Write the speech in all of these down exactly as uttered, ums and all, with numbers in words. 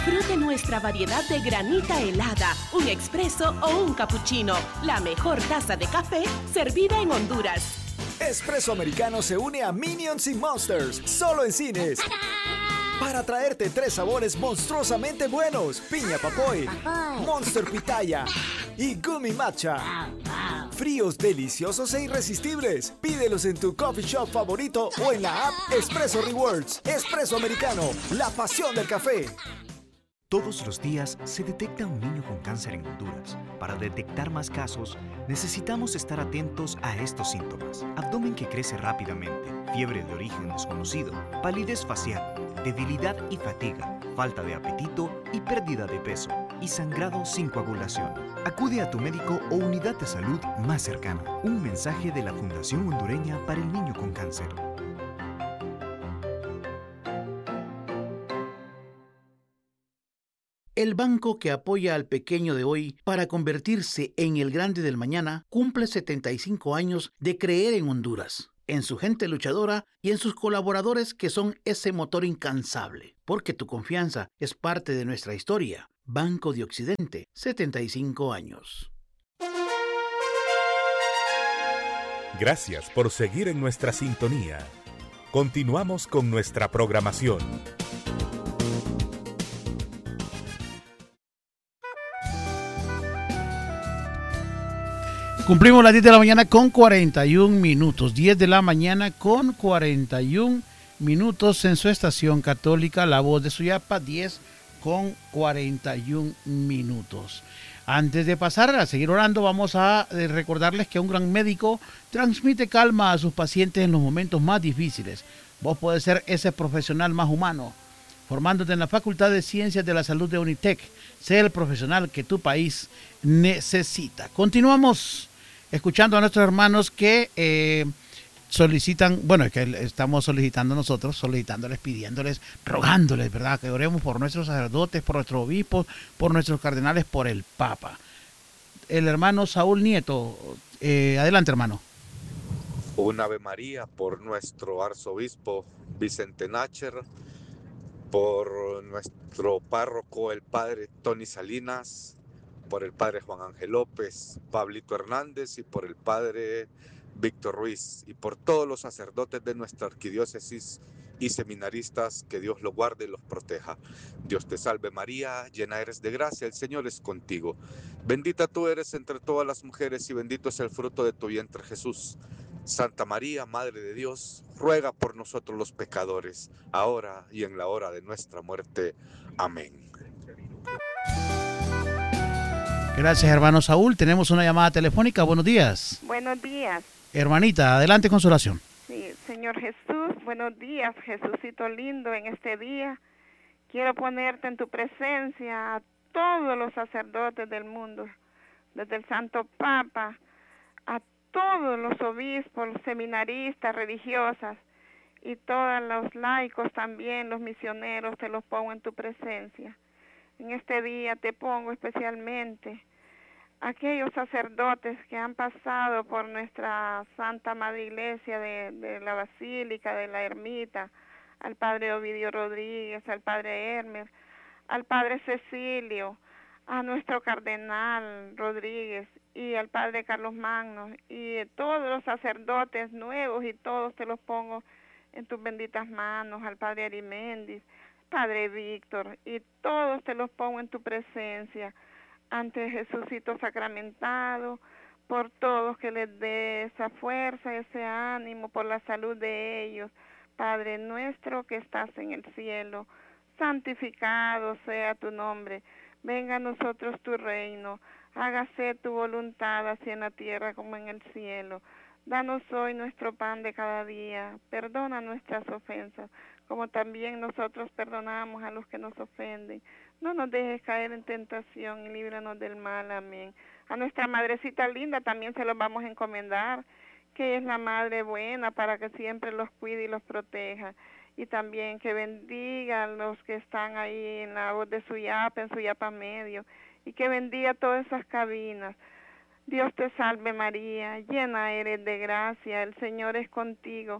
Disfrute nuestra variedad de granita helada, un expreso o un cappuccino. La mejor taza de café servida en Honduras. Espresso Americano se une a Minions y Monsters, solo en cines. Para traerte tres sabores monstruosamente buenos: piña papoy, Monster pitaya y Gummy matcha. Fríos, deliciosos e irresistibles. Pídelos en tu coffee shop favorito o en la app Espresso Rewards. Espresso Americano, la pasión del café. Todos los días se detecta un niño con cáncer en Honduras. Para detectar más casos, necesitamos estar atentos a estos síntomas: abdomen que crece rápidamente, fiebre de origen desconocido, palidez facial, debilidad y fatiga, falta de apetito y pérdida de peso, y sangrado sin coagulación. Acude a tu médico o unidad de salud más cercana. Un mensaje de la Fundación Hondureña para el Niño con Cáncer. El banco que apoya al pequeño de hoy para convertirse en el grande del mañana cumple setenta y cinco años de creer en Honduras, en su gente luchadora y en sus colaboradores que son ese motor incansable. Porque tu confianza es parte de nuestra historia. Banco de Occidente, setenta y cinco años. Gracias por seguir en nuestra sintonía. Continuamos con nuestra programación. Cumplimos las diez de la mañana con cuarenta y un minutos. diez de la mañana con cuarenta y un minutos en su estación católica, La Voz de Suyapa, diez con cuarenta y un minutos. Antes de pasar a seguir orando, vamos a recordarles que un gran médico transmite calma a sus pacientes en los momentos más difíciles. Vos podés ser ese profesional más humano, formándote en la Facultad de Ciencias de la Salud de UNITEC. Sé el profesional que tu país necesita. Continuamos escuchando a nuestros hermanos que eh, solicitan, bueno, que estamos solicitando nosotros, solicitándoles, pidiéndoles, rogándoles, ¿verdad? Que oremos por nuestros sacerdotes, por nuestros obispos, por nuestros cardenales, por el Papa. El hermano Saúl Nieto, eh, adelante, hermano. Un Ave María por nuestro arzobispo Vicente Nácher, por nuestro párroco, el padre Tony Salinas, por el padre Juan Ángel López, Pablito Hernández y por el padre Víctor Ruiz, y por todos los sacerdotes de nuestra arquidiócesis y seminaristas, que Dios los guarde y los proteja. Dios te salve María, llena eres de gracia, el Señor es contigo. Bendita tú eres entre todas las mujeres y bendito es el fruto de tu vientre Jesús. Santa María, Madre de Dios, ruega por nosotros los pecadores, ahora y en la hora de nuestra muerte. Amén. Gracias, hermano Saúl. Tenemos una llamada telefónica. Buenos días. Buenos días. Hermanita, adelante con su oración. Sí, Señor Jesús, buenos días, Jesucito lindo, en este día quiero ponerte en tu presencia a todos los sacerdotes del mundo, desde el Santo Papa, a todos los obispos, los seminaristas, religiosas, y todos los laicos también, los misioneros, te los pongo en tu presencia. En este día te pongo especialmente aquellos sacerdotes que han pasado por nuestra Santa Madre Iglesia de, de la Basílica, de la Ermita, al Padre Ovidio Rodríguez, al Padre Hermes, al Padre Cecilio, a nuestro Cardenal Rodríguez y al Padre Carlos Magno, y todos los sacerdotes nuevos, y todos te los pongo en tus benditas manos, al Padre Ariméndez, Padre Víctor, y todos te los pongo en tu presencia, ante Jesucito sacramentado, por todos, que les dé esa fuerza, ese ánimo, por la salud de ellos. Padre nuestro que estás en el cielo, santificado sea tu nombre, venga a nosotros tu reino, hágase tu voluntad, así en la tierra como en el cielo. Danos hoy nuestro pan de cada día, perdona nuestras ofensas, como también nosotros perdonamos a los que nos ofenden. No nos dejes caer en tentación y líbranos del mal. Amén. A nuestra madrecita linda también se los vamos a encomendar, que es la madre buena, para que siempre los cuide y los proteja. Y también que bendiga a los que están ahí en la voz de Suyapa, en Suyapa Medio, y que bendiga todas esas cabinas. Dios te salve María, llena eres de gracia, el Señor es contigo.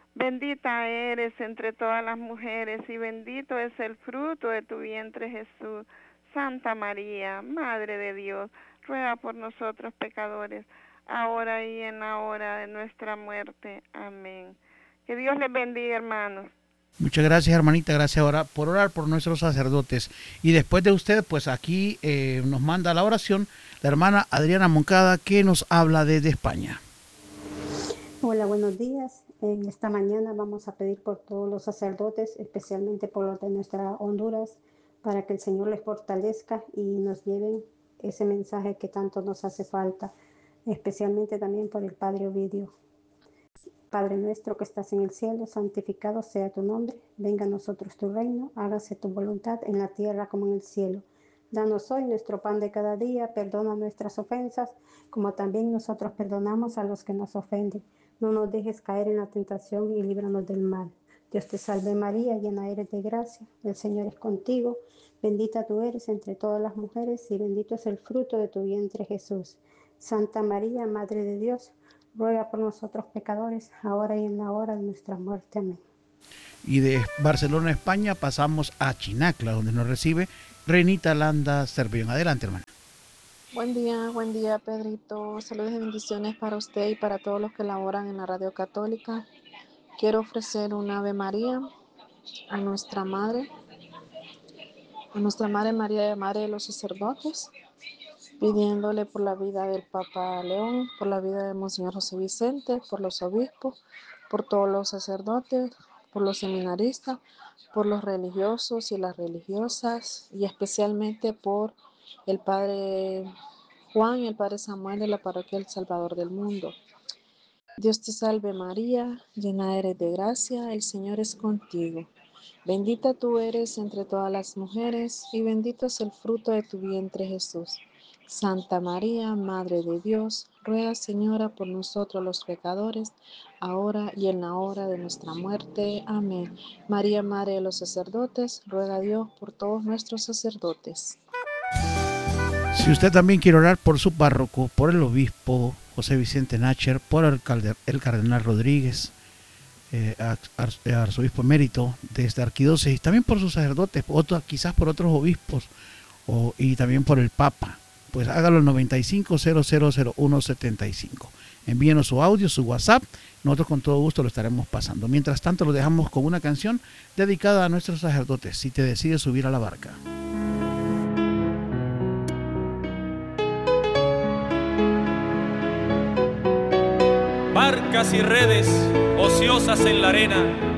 Bendita eres entre todas las mujeres y bendito es el fruto de tu vientre, Jesús. Santa María, Madre de Dios, ruega por nosotros pecadores, ahora y en la hora de nuestra muerte. Amén. Que Dios les bendiga, hermanos. Muchas gracias, hermanita, gracias ahora por orar por nuestros sacerdotes. Y después de usted, pues aquí eh, nos manda la oración la hermana Adriana Moncada, que nos habla desde España. Hola, buenos días. En esta mañana vamos a pedir por todos los sacerdotes, especialmente por los de nuestra Honduras, para que el Señor les fortalezca y nos lleven ese mensaje que tanto nos hace falta, especialmente también por el Padre Ovidio. Padre nuestro que estás en el cielo, santificado sea tu nombre, venga a nosotros tu reino, hágase tu voluntad en la tierra como en el cielo. Danos hoy nuestro pan de cada día, perdona nuestras ofensas, como también nosotros perdonamos a los que nos ofenden. No nos dejes caer en la tentación y líbranos del mal. Dios te salve María, llena eres de gracia, el Señor es contigo, bendita tú eres entre todas las mujeres y bendito es el fruto de tu vientre Jesús. Santa María, Madre de Dios, ruega por nosotros pecadores, ahora y en la hora de nuestra muerte. Amén. Y de Barcelona, España, pasamos a Chinacla, donde nos recibe Renita Landa Cervellón. Adelante, hermana. Buen día, buen día, Pedrito. Saludos y bendiciones para usted y para todos los que laboran en la Radio Católica. Quiero ofrecer un Ave María a nuestra Madre, a nuestra Madre María, Madre de los sacerdotes, pidiéndole por la vida del Papa León, por la vida de Monseñor José Vicente, por los obispos, por todos los sacerdotes, por los seminaristas, por los religiosos y las religiosas, y especialmente por el Padre Juan y el Padre Samuel de la Parroquia El Salvador del Mundo. Dios te salve María, llena eres de gracia, el Señor es contigo. Bendita tú eres entre todas las mujeres y bendito es el fruto de tu vientre Jesús. Santa María, Madre de Dios, ruega Señora por nosotros los pecadores, ahora y en la hora de nuestra muerte. Amén. María, Madre de los sacerdotes, ruega a Dios por todos nuestros sacerdotes. Si usted también quiere orar por su párroco, por el obispo José Vicente Nacher, por el, calder, el cardenal Rodríguez, eh, arzobispo emérito de esta arquidiócesis, también por sus sacerdotes, otro, quizás por otros obispos o, y también por el Papa, pues hágalo al noventa y cinco, cero cero cero uno setenta y cinco. Envíenos su audio, su WhatsApp, nosotros con todo gusto lo estaremos pasando. Mientras tanto, lo dejamos con una canción dedicada a nuestros sacerdotes, Si te decides subir a la barca. Barcas y redes ociosas en la arena,